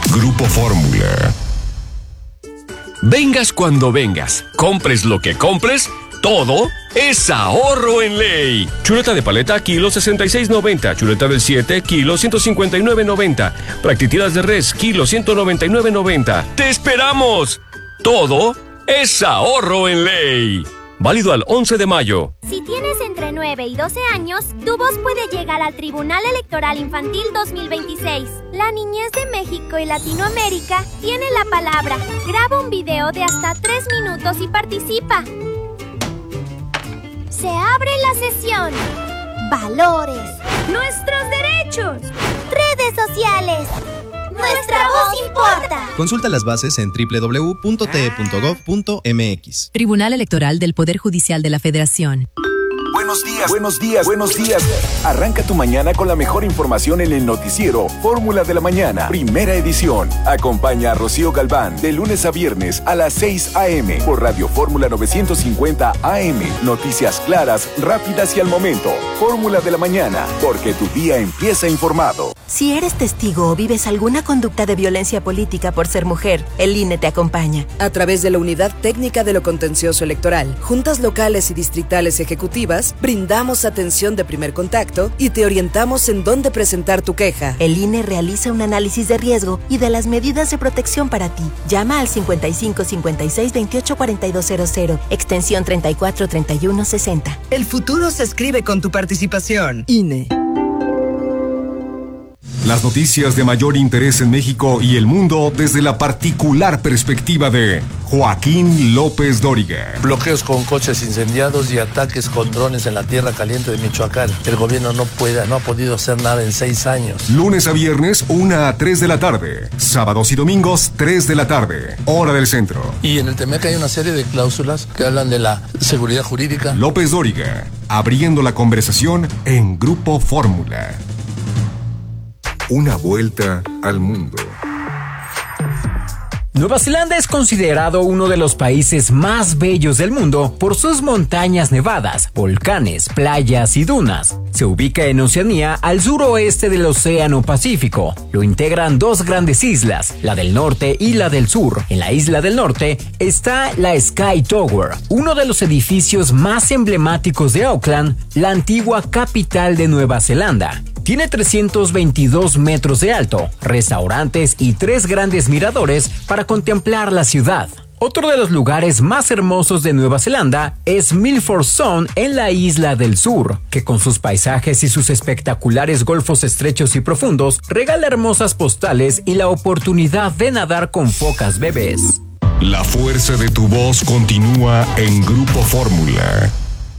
Grupo Fórmula. Vengas cuando vengas, compres lo que compres, todo es ahorro en ley. Chuleta de paleta, kilo 66.90. Chuleta del 7, kilo 159.90. Practitidas de res, kilo 199.90. ¡Te esperamos! Todo es ahorro en ley. Válido al 11 de mayo. Si tienes entre 9 y 12 años, tu voz puede llegar al Tribunal Electoral Infantil 2026. La niñez de México y Latinoamérica tiene la palabra. Graba un video de hasta 3 minutos y participa. Se abre la sesión. Valores. Nuestros derechos. Redes sociales. Nuestra voz importa. Consulta las bases en www.te.gov.mx. Tribunal Electoral del Poder Judicial de la Federación. Buenos días, buenos días, buenos días. Arranca tu mañana con la mejor información en el noticiero Fórmula de la Mañana, primera edición. Acompaña a Rocío Galván de lunes a viernes a las 6 a.m. por Radio Fórmula 950 AM. Noticias claras, rápidas y al momento. Fórmula de la Mañana, porque tu día empieza informado. Si eres testigo o vives alguna conducta de violencia política por ser mujer, el INE te acompaña. A través de la Unidad Técnica de lo Contencioso Electoral, juntas locales y distritales ejecutivas, brindamos atención de primer contacto y te orientamos en dónde presentar tu queja. El INE realiza un análisis de riesgo y de las medidas de protección para ti. Llama al 55 56 28 4200, extensión 34 31 60. El futuro se escribe con tu participación. INE. Las noticias de mayor interés en México y el mundo desde la particular perspectiva de Joaquín López Dóriga. Bloqueos con coches incendiados y ataques con drones en la tierra caliente de Michoacán. El gobierno no ha podido hacer nada en 6 años. Lunes a viernes, 1 a 3 de la tarde. Sábados y domingos, 3 de la tarde. Hora del centro. Y en el TEMEC hay una serie de cláusulas que hablan de la seguridad jurídica. López Dóriga, abriendo la conversación en Grupo Fórmula. Una vuelta al mundo. Nueva Zelanda es considerado uno de los países más bellos del mundo por sus montañas nevadas, volcanes, playas y dunas. Se ubica en Oceanía, al suroeste del Océano Pacífico. Lo integran 2 grandes islas, la del norte y la del sur. En la isla del norte está la Sky Tower, uno de los edificios más emblemáticos de Auckland, la antigua capital de Nueva Zelanda. Tiene 322 metros de alto, restaurantes y 3 grandes miradores para contemplar la ciudad. Otro de los lugares más hermosos de Nueva Zelanda es Milford Sound en la isla del sur, que con sus paisajes y sus espectaculares golfos estrechos y profundos regala hermosas postales y la oportunidad de nadar con focas bebés. La fuerza de tu voz continúa en Grupo Fórmula.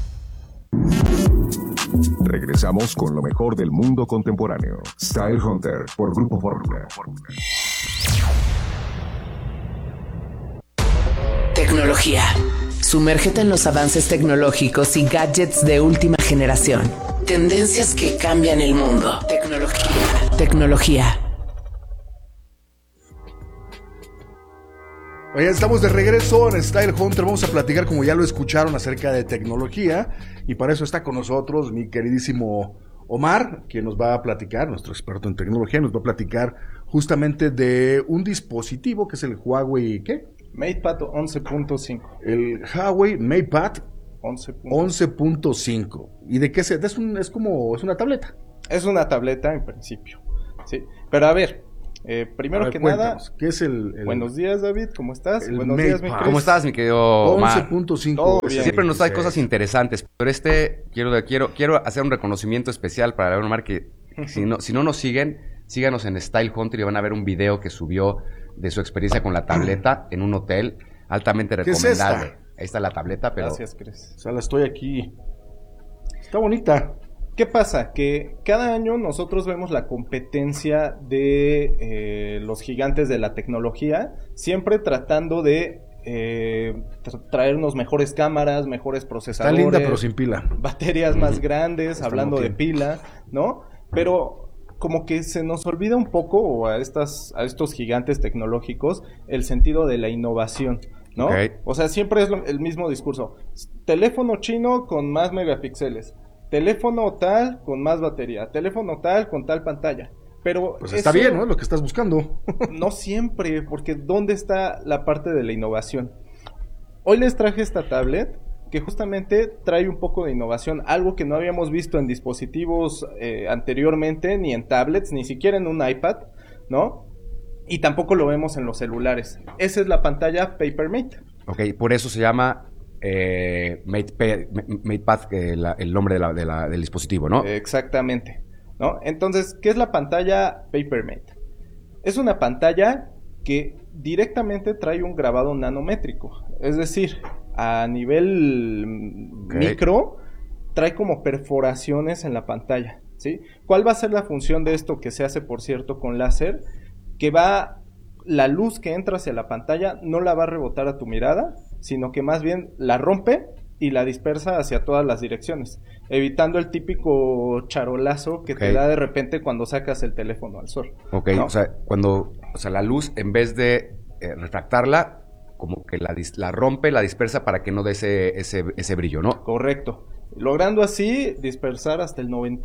Regresamos con lo mejor del mundo contemporáneo. Style Hunter por Grupo Fórmula. Tecnología. Sumérgete en los avances tecnológicos y gadgets de última generación. Tendencias que cambian el mundo. Tecnología. Oye, estamos de regreso en Style Hunter. Vamos a platicar, como ya lo escucharon, acerca de tecnología. Y para eso está con nosotros mi queridísimo Omar, quien nos va a platicar, nuestro experto en tecnología, nos va a platicar justamente de un dispositivo que es el Huawei, ¿qué? MatePad 11.5. El Huawei MatePad 11.5. ¿Y de qué es una tableta? Es una tableta en principio, sí. Pero a ver, primero que nada, ¿qué es el buenos días, David, ¿cómo estás? Buenos días, mi Chris. ¿Cómo estás, mi querido Omar? 11.5. Siempre nos trae cosas interesantes, pero quiero hacer un reconocimiento especial para Omar, que si no nos siguen, síganos en Style Hunter y van a ver un video que subió de su experiencia con la tableta en un hotel, altamente recomendable. ¿Qué es esta? Ahí está la tableta, pero... Gracias, Chris. O sea, la estoy aquí. Está bonita. ¿Qué pasa? Que cada año nosotros vemos la competencia de los gigantes de la tecnología, siempre tratando de traernos mejores cámaras, mejores procesadores. Está linda, pero sin pila. Baterías más grandes, hablando de pila, ¿no? Pero como que se nos olvida un poco, o a estos gigantes tecnológicos, el sentido de la innovación, ¿no? Okay. O sea, siempre es el mismo discurso. Teléfono chino con más megapíxeles. Teléfono tal con más batería. Teléfono tal con tal pantalla. Pero pues está bien, ¿no? Lo que estás buscando. No siempre, porque ¿dónde está la parte de la innovación? Hoy les traje esta tablet que justamente trae un poco de innovación, algo que no habíamos visto en dispositivos anteriormente, ni en tablets, ni siquiera en un iPad, ¿no? Y tampoco lo vemos en los celulares. Esa es la pantalla PaperMate. Ok, por eso se llama MatePad, el nombre del dispositivo, ¿no? Exactamente, ¿no? Entonces, ¿qué es la pantalla PaperMate? Es una pantalla que directamente trae un grabado nanométrico, es decir, a nivel micro, trae como perforaciones en la pantalla, ¿sí? ¿Cuál va a ser la función de esto, que se hace, por cierto, con láser? Que la luz que entra hacia la pantalla no la va a rebotar a tu mirada, sino que más bien la rompe y la dispersa hacia todas las direcciones, evitando el típico charolazo que te da de repente cuando sacas el teléfono al sol. Ok, ¿no? O sea, la luz, en vez de refractarla, como que la rompe, la dispersa para que no dé ese brillo, ¿no? Correcto. Logrando así dispersar hasta el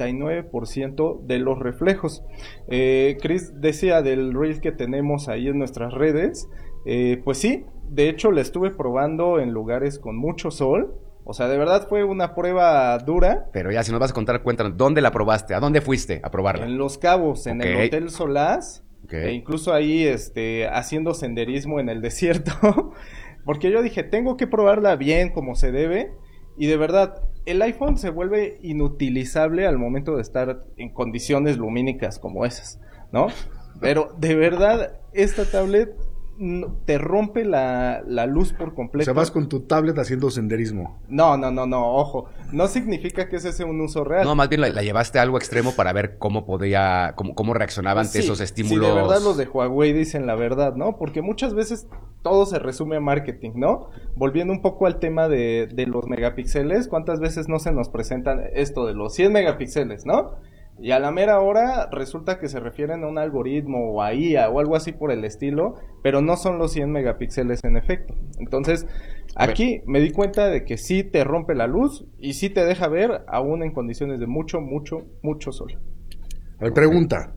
99% de los reflejos. Chris decía del reel que tenemos ahí en nuestras redes. Pues sí, de hecho la estuve probando en lugares con mucho sol. O sea, de verdad fue una prueba dura. Pero ya, si nos vas a contar, cuéntanos, ¿dónde la probaste? ¿A dónde fuiste a probarla? En Los Cabos, en el Hotel Solás. E incluso ahí haciendo senderismo en el desierto. Porque yo dije, tengo que probarla bien, como se debe. Y de verdad, el iPhone se vuelve inutilizable al momento de estar en condiciones lumínicas como esas, ¿no? Pero de verdad, esta tablet te rompe la luz por completo. O sea, vas con tu tablet haciendo senderismo. No, ojo. No significa que ese sea un uso real. No, más bien la llevaste a algo extremo para ver cómo reaccionaba ante esos estímulos. Sí, de verdad los de Huawei dicen la verdad, ¿no? Porque muchas veces todo se resume a marketing, ¿no? Volviendo un poco al tema de los megapíxeles, ¿cuántas veces no se nos presentan esto de los 100 megapíxeles, ¿no? Y a la mera hora resulta que se refieren a un algoritmo o a IA o algo así por el estilo, pero no son los 100 megapíxeles en efecto. Entonces, aquí me di cuenta de que sí te rompe la luz y sí te deja ver aún en condiciones de mucho sol. A ver, pregunta.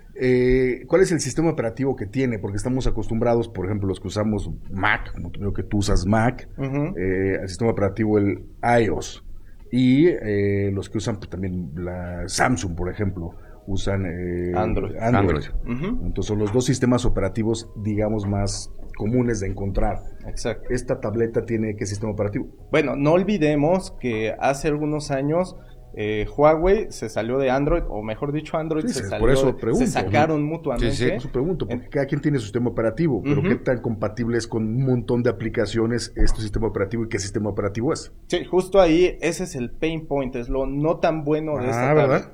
¿Cuál es el sistema operativo que tiene? Porque estamos acostumbrados, por ejemplo, los que usamos Mac, como creo que tú usas Mac, el sistema operativo, el iOS. Y los que usan pues, también la Samsung, por ejemplo, usan Android. Entonces son los dos sistemas operativos, digamos, más comunes de encontrar. Exacto. ¿Esta tableta tiene qué sistema operativo? Bueno, no olvidemos que hace algunos años Huawei se salió de Android, o mejor dicho, Android se salió, por eso pregunto, se sacaron mutuamente. Sí, por eso pregunto, porque cada quien tiene su sistema operativo, pero ¿qué tan compatible es con un montón de aplicaciones este sistema operativo y qué sistema operativo es? Sí, justo ahí, ese es el pain point, es lo no tan bueno de esta ¿verdad?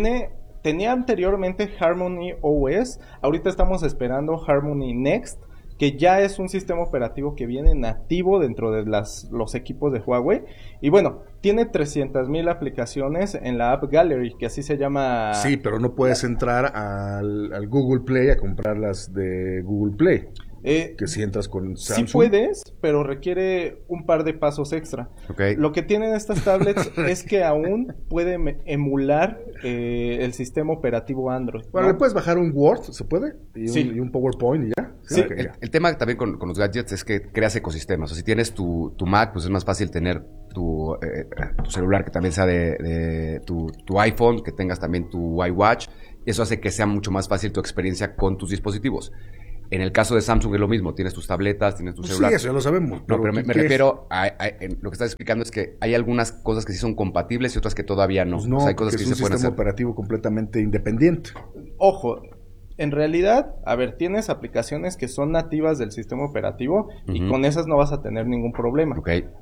Tenía anteriormente Harmony OS, ahorita estamos esperando Harmony Next, que ya es un sistema operativo que viene nativo dentro de los equipos de Huawei. Y bueno, tiene 300,000 aplicaciones en la App Gallery, que así se llama. Sí, pero no puedes entrar al Google Play a comprarlas de Google Play. Que si entras con Samsung. Sí puedes, pero requiere un par de pasos extra. Lo que tienen estas tablets es que aún puede emular el sistema operativo Android. Bueno, ¿no? ¿le puedes bajar un Word? ¿Se puede? Y un PowerPoint y ya. Sí. El tema también con los gadgets es que creas ecosistemas. O sea, si tienes tu Mac, pues es más fácil tener tu celular que también sea de tu iPhone, que tengas también tu iWatch. Eso hace que sea mucho más fácil tu experiencia con tus dispositivos. En el caso de Samsung es lo mismo, tienes tus tabletas, tienes tu celular. Sí, eso ya lo sabemos. No, pero me refiero a lo que estás explicando es que hay algunas cosas que sí son compatibles y otras que todavía no. Pues no, o sea, hay cosas que que es sí un se pueden sistema hacer. operativo completamente independiente. Ojo, en realidad, a ver, tienes aplicaciones que son nativas del sistema operativo y con esas no vas a tener ningún problema.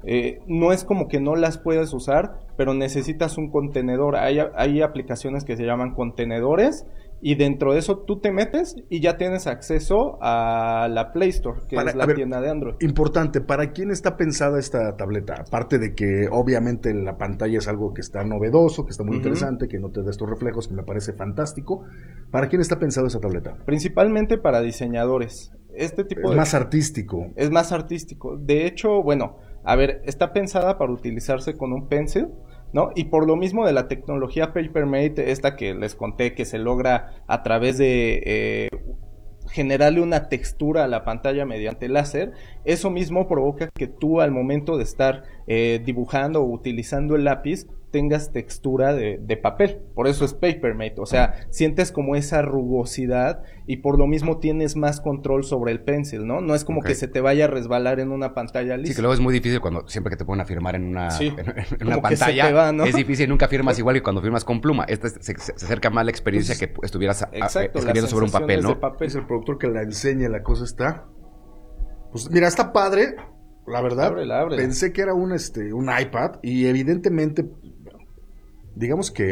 No es como que no las puedas usar, pero necesitas un contenedor. Hay aplicaciones que se llaman contenedores y dentro de eso tú te metes y ya tienes acceso a la Play Store, que es la tienda de Android. Importante, ¿para quién está pensada esta tableta? Aparte de que obviamente la pantalla es algo que está novedoso, que está muy interesante, que no te da estos reflejos, que me parece fantástico. ¿Para quién está pensada esta tableta? Principalmente para diseñadores. Este tipo más artístico. Es más artístico. De hecho, bueno, a ver, está pensada para utilizarse con un pencil, ¿no? Y por lo mismo de la tecnología Papermate, esta que les conté que se logra a través de generarle una textura a la pantalla mediante láser, eso mismo provoca que tú al momento de estar dibujando o utilizando el lápiz tengas textura de papel, por eso es Papermate, o sea, sientes como esa rugosidad y por lo mismo tienes más control sobre el pencil, ¿no? No es como que se te vaya a resbalar en una pantalla lisa. Sí, que luego es muy difícil siempre que te ponen a firmar en una, en una pantalla, se te va, ¿no? Es difícil, nunca firmas igual que cuando firmas con pluma. Esta se acerca más a la experiencia que estuvieras escribiendo sobre un papel, ¿no? Es el productor que la enseña, la cosa está. Pues mira, está padre, la verdad. Ábrela. Pensé que era un iPad y evidentemente, digamos que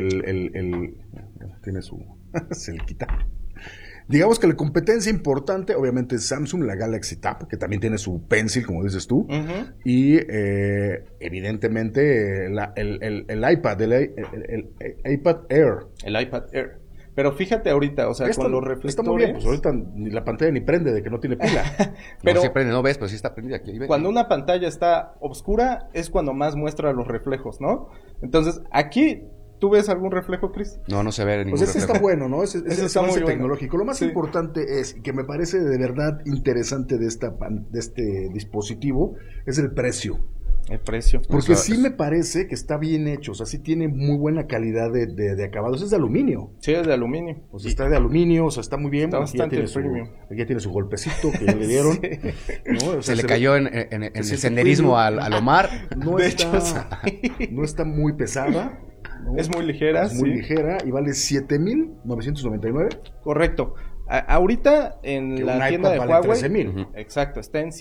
tiene su se le quita. Digamos que la competencia importante, obviamente, es Samsung, la Galaxy Tab, que también tiene su Pencil, como dices tú, y evidentemente el iPad, el iPad Air. El iPad Air. Pero fíjate ahorita, o sea, con los reflectores... Está muy bien, pues ahorita ni la pantalla ni prende de que no tiene pila. Pero no se prende, no ves, pero sí está prendida aquí. Cuando una pantalla está oscura es cuando más muestra los reflejos, ¿no? Entonces, aquí... ¿Tú ves algún reflejo, Chris? No se ve ningún reflejo. Pues está bueno, ¿no? Ese está muy tecnológico. Lo más importante es, y que me parece de verdad interesante de este dispositivo, es el precio. El precio. Porque sí me parece que está bien hecho, o sea, sí tiene muy buena calidad de acabados. Es de aluminio. Sí, es de aluminio. O sea, está de aluminio, o sea, está muy bien. Está bastante premium. Aquí ya tiene su golpecito que le dieron. ¿No? O sea, se le cayó en el senderismo al Omar. No está muy pesada. ¿No? Es muy ligera. Es muy ligera y vale $7,999. Correcto. Ahorita en la tienda de vale Huawei, 13,000. exacto, está en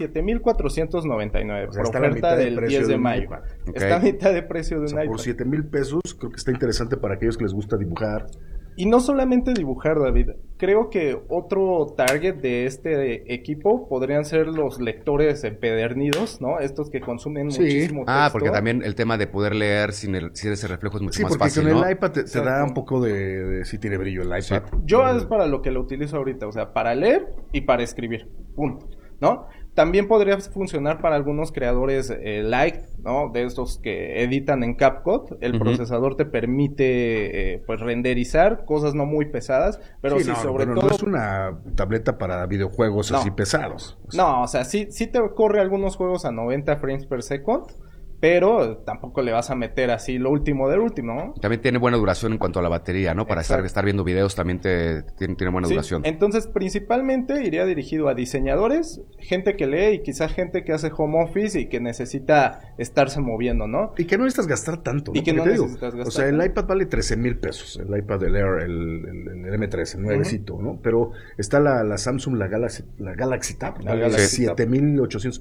$7,499 o sea, por oferta del 10 de mayo. Está a mitad de precio de un iPad. Por $7,000 creo que está interesante para aquellos que les gusta dibujar. Y no solamente dibujar, David. Creo que otro target de este equipo podrían ser los lectores empedernidos, ¿no? Estos que consumen muchísimo texto. Porque también el tema de poder leer sin ese reflejo es mucho más Sí, fácil, porque con ¿no? el iPad te da un poco de sí tiene brillo el iPad. Sí. Yo es para lo que lo utilizo ahorita, o sea, para leer y para escribir. Punto. ¿No? También podría funcionar para algunos creadores light, ¿no? De estos que editan en CapCut. El procesador te permite pues renderizar cosas no muy pesadas, pero sobre todo... No es una tableta para videojuegos así pesados. No, o sea, sí te corre algunos juegos a 90 frames per second, pero tampoco le vas a meter así lo último del último, ¿no? También tiene buena duración en cuanto a la batería, ¿no? Para estar viendo videos también tiene buena duración. Entonces, principalmente iría dirigido a diseñadores, gente que lee y quizá gente que hace home office y que necesita estarse moviendo, ¿no? Y que no necesitas gastar tanto, ¿no? Y que no necesitas gastar. O sea, el iPad vale $13,000, el iPad del Air, el M3, el nuevecito, ¿no? Pero está la Samsung, la Galaxy Tab, $7,800,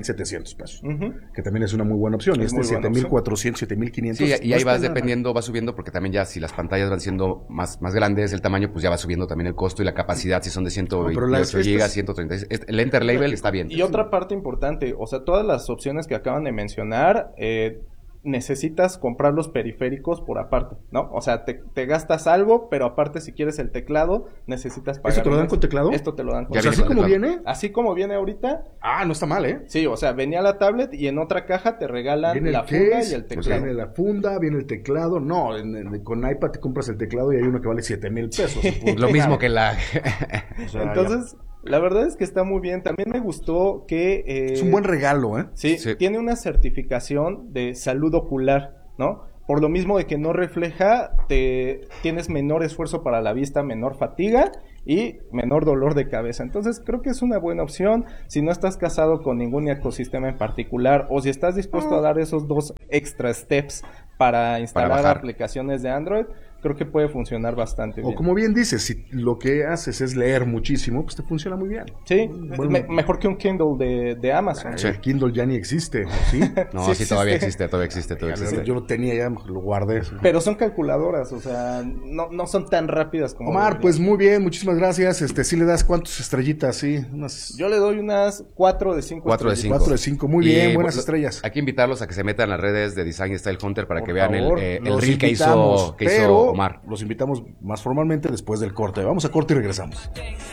$7,700, que también es una muy buena opción. Y este 7,400, 7,500. Sí, y ahí vas subiendo, porque también ya si las pantallas van siendo más grandes, el tamaño, pues ya va subiendo también el costo y la capacidad, si son de 128 GB, 136. El Enter Label está bien. Y otra parte importante, o sea, todas las opciones que acaban de mencionar, necesitas comprar los periféricos por aparte, ¿no? O sea, te gastas algo, pero aparte si quieres el teclado, necesitas pagar. ¿Esto te lo dan con teclado? Esto te lo dan con teclado. O sea, ¿así como viene? Así como viene ahorita. Ah, no está mal, ¿eh? Sí, o sea, venía la tablet y en otra caja te regalan la funda y el teclado. Pues viene la funda, viene el teclado. No, con iPad te compras el teclado y hay uno que vale $7,000. Lo mismo que la... O sea, entonces... La verdad es que está muy bien. También me gustó que... es un buen regalo, ¿eh? Sí, tiene una certificación de salud ocular, ¿no? Por lo mismo de que no refleja, tienes menor esfuerzo para la vista, menor fatiga y menor dolor de cabeza. Entonces creo que es una buena opción. Si no estás casado con ningún ecosistema en particular o si estás dispuesto a dar esos 2 extra steps para instalar aplicaciones de Android, creo que puede funcionar bastante bien. O como bien dices, si lo que haces es leer muchísimo, pues te funciona muy bien. Sí, mejor que un Kindle de Amazon. El Kindle ya ni existe, ¿sí? No, sí todavía existe. Yo lo tenía ya, lo guardé. Pero son calculadoras, o sea, no son tan rápidas como... Omar, pues muy bien, muchísimas gracias. ¿Sí le das cuántas estrellitas? Sí, Yo le doy unas 4 de 5. 4 de 5. 4 de 5, muy bien, buenas estrellas. Hay que invitarlos a que se metan en las redes de Design Style Hunter para que vean el reel que hizo Omar. Los invitamos más formalmente después del corte. Vamos a corte y regresamos.